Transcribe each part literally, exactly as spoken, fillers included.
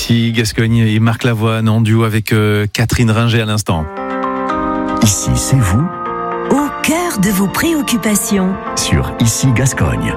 Ici Gascogne et Marc Lavoine en duo avec euh, Catherine Ringer à l'instant. Ici, c'est vous au cœur de vos préoccupations sur Ici Gascogne.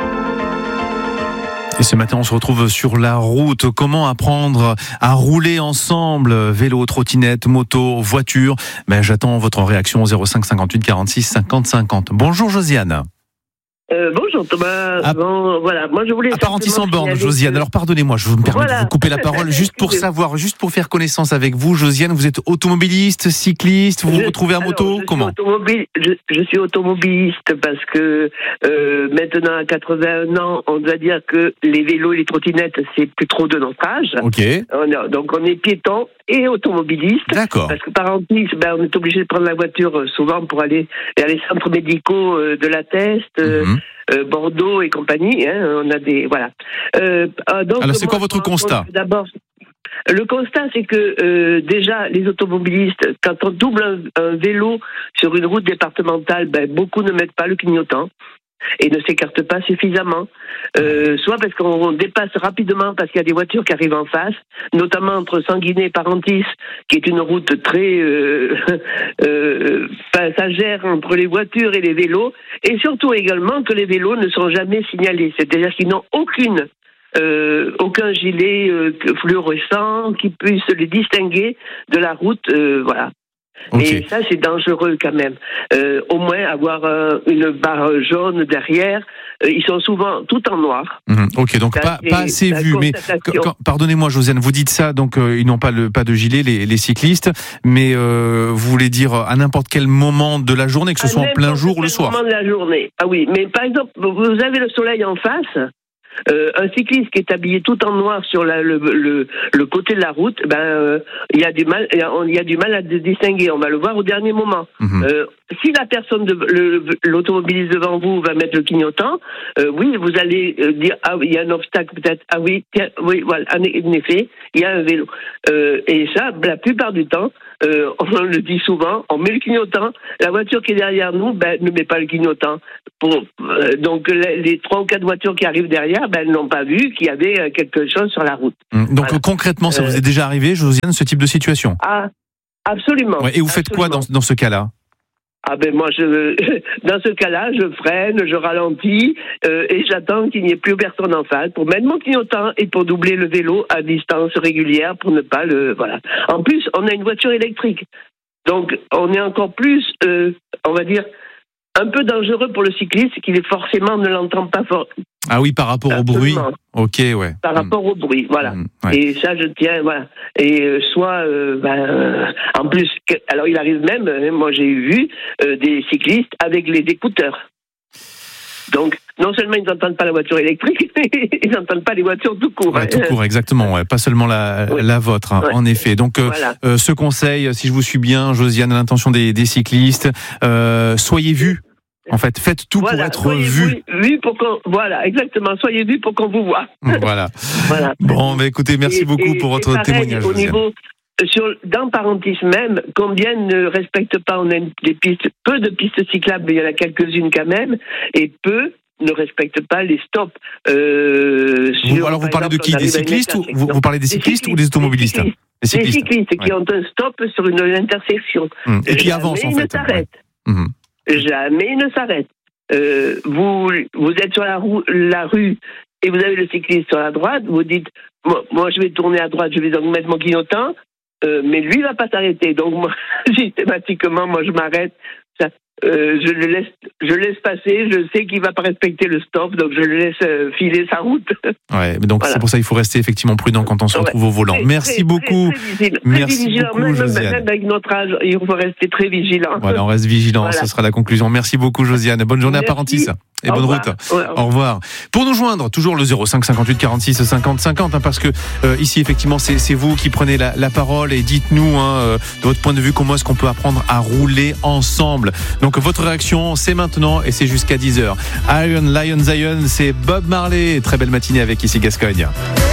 Et ce matin, on se retrouve sur la route. Comment apprendre à rouler ensemble? Vélo, trottinette, moto, voiture. Ben, j'attends votre réaction au zéro cinq cinquante-huit quarante-six cinquante cinquante. Bonjour Josiane. Euh, bonjour Thomas. Ah, bon, voilà, moi je voulais. Apparentis en borne, Josiane. Alors pardonnez-moi, je vous me permets voilà. de vous couper la parole juste pour savoir, juste pour faire connaissance avec vous, Josiane. Vous êtes automobiliste, cycliste, vous je, vous retrouvez à moto, alors, je comment suis je, je suis automobiliste parce que euh, maintenant à quatre-vingt-un ans, on doit dire que les vélos et les trottinettes c'est plus trop de notre âge. Ok. On a, donc on est piéton et automobiliste. D'accord. Parce que parentis, ben on est obligé de prendre la voiture souvent pour aller vers les centres médicaux euh, de la Teste. Euh, mm-hmm. Euh, Bordeaux et compagnie, hein, on a des voilà. Euh, donc, Alors c'est quoi votre constat? D'abord, le constat c'est que euh, déjà les automobilistes, quand on double un, un vélo sur une route départementale, ben, beaucoup ne mettent pas le clignotant et ne s'écartent pas suffisamment. Euh, soit parce qu'on dépasse rapidement parce qu'il y a des voitures qui arrivent en face, notamment entre Sanguinet et Parentis, qui est une route très euh, euh, passagère entre les voitures et les vélos, et surtout également que les vélos ne sont jamais signalés, c'est-à-dire qu'ils n'ont aucune Euh, aucun gilet euh, fluorescent qui puisse les distinguer de la route, euh, voilà. Okay. Et ça, c'est dangereux quand même. Euh, au moins avoir euh, une barre jaune derrière. Euh, ils sont souvent tout en noir. Mmh, ok, donc ça, pas, pas assez vu. Mais quand, pardonnez-moi, Josiane, vous dites ça, donc euh, ils n'ont pas le pas de gilet, les, les cyclistes. Mais euh, vous voulez dire à n'importe quel moment de la journée, que ce à soit en plein jour ou le soir. Moment de la journée. Ah oui, mais par exemple, vous avez le soleil en face. Euh, un cycliste qui est habillé tout en noir sur la, le, le, le côté de la route, ben euh, il y a du mal, il y a du mal à distinguer. On va le voir au dernier moment. Mmh. Euh, si la personne, de, le, l'automobiliste devant vous va mettre le clignotant, euh, oui, vous allez euh, dire ah oui, il y a un obstacle peut-être. Ah oui, tiens, oui, voilà. En effet, il y a un vélo. Euh, et ça, la plupart du temps. Euh, on le dit souvent, on met le clignotant, la voiture qui est derrière nous, ben, ne met pas le clignotant. Pour, euh, donc les, les trois ou quatre voitures qui arrivent derrière, ben, elles n'ont pas vu qu'il y avait quelque chose sur la route. Mmh. Donc voilà. Concrètement, ça euh, vous est déjà arrivé, Josiane, ce type de situation? Ah, absolument. Ouais, et vous faites absolument. quoi dans, dans ce cas-là? Ah ben moi, je, dans ce cas-là, je freine, je ralentis euh, et j'attends qu'il n'y ait plus personne en face pour mettre mon clignotant et pour doubler le vélo à distance régulière pour ne pas le... Voilà. En plus, on a une voiture électrique. Donc, on est encore plus, euh, on va dire, un peu dangereux pour le cycliste qui forcément ne l'entend pas fort. Ah oui, par rapport Absolument. au bruit. Ok, ouais. Par rapport mmh. au bruit, voilà. Mmh, ouais. Et ça, je tiens, voilà. Et euh, soit, euh, ben, euh, en plus, que, alors il arrive même, euh, moi j'ai vu euh, des cyclistes avec les écouteurs. Donc, non seulement ils n'entendent pas la voiture électrique, ils n'entendent pas les voitures tout court. Ouais, tout court, exactement. Ouais. Pas seulement la, oui. la vôtre, hein, ouais. en effet. Donc, euh, voilà. euh, ce conseil, si je vous suis bien, Josiane, à l'intention des, des cyclistes, euh, soyez vus. En fait, faites tout voilà, pour être vu. Vu pour qu'on, voilà, exactement. Soyez vu pour qu'on vous voit. Voilà. voilà. Bon, mais écoutez, merci et, beaucoup et, pour votre pareil, témoignage. Au niveau, sur, dans Parentis même, combien ne respectent pas, on a des pistes, peu de pistes cyclables, mais il y en a quelques-unes quand même, et peu ne respectent pas les stops. Euh, sur, vous, alors vous parlez exemple, de qui? Des cyclistes ou vous, vous parlez des cyclistes, des cyclistes ou des automobilistes? Des cyclistes, des cyclistes, des cyclistes ouais. qui ont un stop sur une intersection. Hum, et qui avancent en fait. S'arrêtent. Ouais. Hum. Jamais il ne s'arrête. Euh, vous, vous êtes sur la, roue, la rue et vous avez le cycliste sur la droite, vous dites, moi, moi je vais tourner à droite, je vais donc mettre mon clignotant, euh, mais lui il va pas s'arrêter. Donc moi, systématiquement, moi je m'arrête. Ça, euh, je le laisse, je laisse passer. Je sais qu'il va pas respecter le stop, donc je le laisse euh, filer sa route. Ouais, donc voilà. C'est pour ça qu'il faut rester effectivement prudent quand on se retrouve ouais. au volant. Très, Merci très, beaucoup. Très, très vigile, Merci très vigilant. beaucoup, même, Josiane. Même avec notre âge, il faut rester très vigilant. Voilà, on reste vigilant. Voilà. Ce sera la conclusion. Merci beaucoup, Josiane. Bonne journée Merci. à Parentis. Et au bonne revoir. route. Ouais, au revoir. Pour nous joindre, toujours le zéro cinq cinquante-huit quarante-six cinquante cinquante, hein, parce que euh, ici effectivement c'est, c'est vous qui prenez la, la parole et dites-nous hein, euh, de votre point de vue comment est-ce qu'on peut apprendre à rouler ensemble. Donc votre réaction c'est maintenant et c'est jusqu'à dix heures. Iron Lion Zion, c'est Bob Marley. Très belle matinée avec Ici Gascogne.